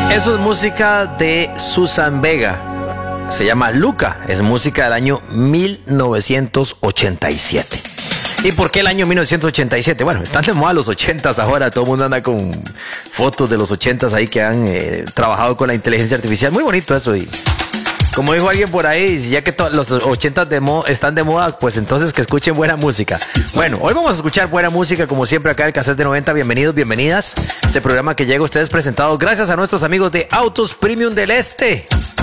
Eso es música de Susan Vega. Se llama Luca. Es música del año 1987. ¿Y por qué el año 1987? Bueno, están de moda los 80s ahora. Todo el mundo anda con fotos de los 80s ahí que han trabajado con la inteligencia artificial. Muy bonito eso. Y como dijo alguien por ahí, ya que los 80s están de moda, pues entonces que escuchen buena música. Bueno, hoy vamos a escuchar buena música como siempre acá en el Cassette de 90. Bienvenidos, bienvenidas. Este programa que llega a ustedes presentado gracias a nuestros amigos de Autos Premium del Este.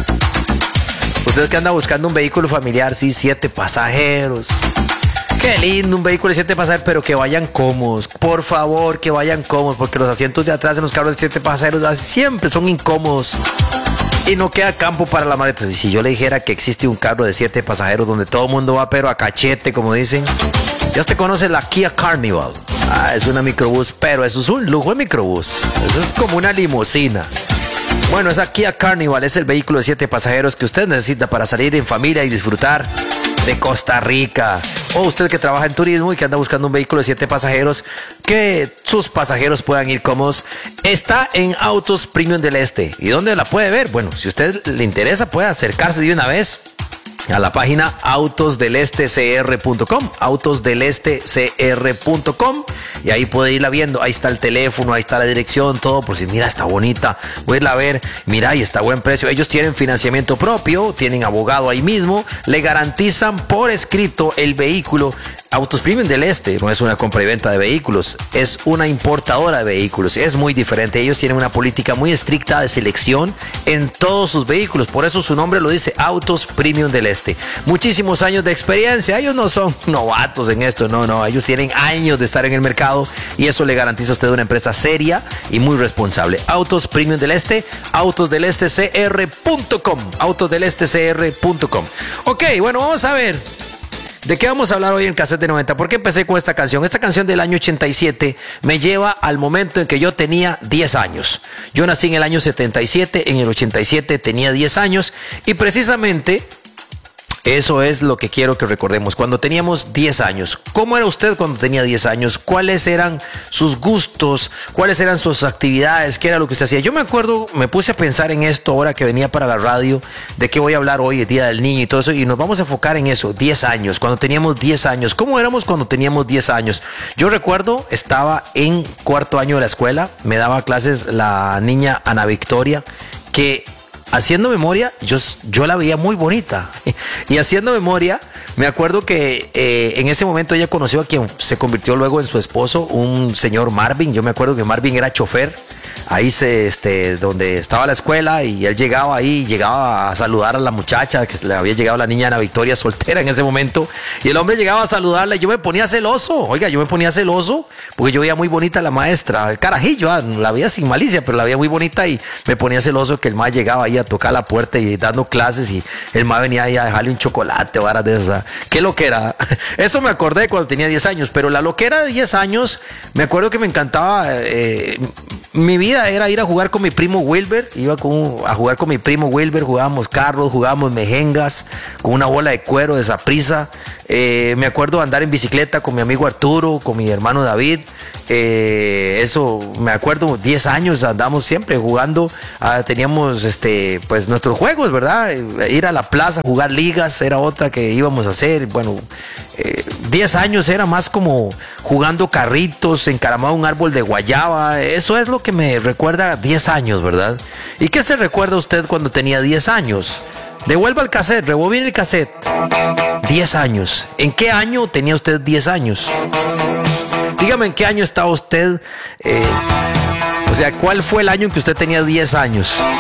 Ustedes que andan buscando un vehículo familiar, sí, 7 pasajeros. Qué lindo un vehículo de 7 pasajeros, pero que vayan cómodos. Por favor, que vayan cómodos, porque los asientos de atrás en los carros de 7 pasajeros siempre son incómodos. Y no queda campo para las maletas. Y si yo le dijera que existe un carro de 7 pasajeros donde todo el mundo va pero a cachete, como dicen. Ya usted conoce la Kia Carnival. Es una microbús, pero eso es un lujo de microbús. Eso es como una limusina. Bueno, esa Kia Carnival es el vehículo de 7 pasajeros que usted necesita para salir en familia y disfrutar de Costa Rica. O usted que trabaja en turismo y que anda buscando un vehículo de 7 pasajeros, que sus pasajeros puedan ir cómodos, está en Autos Premium del Este. ¿Y dónde la puede ver? Bueno, si a usted le interesa, puede acercarse de una vez a la página autosdelestecr.com, autosdelestecr.com, y ahí puede irla viendo. Ahí está el teléfono, ahí está la dirección, todo, por si mira, está bonita, voy a irla a ver, mira, y está a buen precio. Ellos tienen financiamiento propio, tienen abogado ahí mismo, le garantizan por escrito el vehículo. Autos Premium del Este no es una compra y venta de vehículos, es una importadora de vehículos, es muy diferente. Ellos tienen una política muy estricta de selección en todos sus vehículos, por eso su nombre lo dice, Autos Premium del Este. Muchísimos años de experiencia, ellos no son novatos en esto, no, ellos tienen años de estar en el mercado y eso le garantiza a usted una empresa seria y muy responsable. Autos Premium del Este, autosdelestecr.com, autosdelestecr.com. Ok, bueno, vamos a ver. ¿De qué vamos a hablar hoy en Cassette de 90? ¿Por qué empecé con esta canción? Esta canción del año 87 me lleva al momento en que yo tenía 10 años. Yo nací en el año 77, en el 87 tenía 10 años y precisamente eso es lo que quiero que recordemos. Cuando teníamos 10 años, ¿cómo era usted cuando tenía 10 años? ¿Cuáles eran sus gustos? ¿Cuáles eran sus actividades? ¿Qué era lo que usted hacía? Yo me acuerdo, me puse a pensar en esto ahora que venía para la radio, de qué voy a hablar hoy, el Día del Niño y todo eso, y nos vamos a enfocar en eso, 10 años, cuando teníamos 10 años. ¿Cómo éramos cuando teníamos 10 años? Yo recuerdo, estaba en 4º año de la escuela, me daba clases la niña Ana Victoria, que haciendo memoria, yo la veía muy bonita. Y haciendo memoria, me acuerdo que en ese momento ella conoció a quien se convirtió luego en su esposo, un señor Marvin. Yo me acuerdo que Marvin era chofer. Ahí donde estaba la escuela, y él llegaba a saludar a la muchacha, que le había llegado la niña Ana Victoria soltera en ese momento, y el hombre llegaba a saludarla y yo me ponía celoso, porque yo veía muy bonita a la maestra, el carajillo, la veía sin malicia, pero la veía muy bonita y me ponía celoso que el ma llegaba ahí a tocar la puerta y dando clases y el ma venía ahí a dejarle un chocolate o varas de esa. ¿Qué loquera? Eso me acordé cuando tenía 10 años, pero la loquera de 10 años, me acuerdo que me encantaba, mi vida era ir a jugar con mi primo Wilber. Iba a jugar con mi primo Wilber. Jugábamos carros, jugábamos mejengas con una bola de cuero de Saprissa. Me acuerdo andar en bicicleta con mi amigo Arturo, con mi hermano David. Eso me acuerdo, 10 años andamos siempre jugando. Teníamos pues nuestros juegos, ¿verdad? Ir a la plaza, jugar ligas era otra que íbamos a hacer. Bueno, 10 años era más como jugando carritos, encaramado a un árbol de guayaba. Eso es lo que me recuerda a 10 años, ¿verdad? ¿Y qué se recuerda usted cuando tenía 10 años? Devuelva el cassette, rebobine el cassette. 10 años. ¿En qué año tenía usted 10 años? Dígame en qué año estaba usted. ¿Cuál fue el año en que usted tenía 10 años?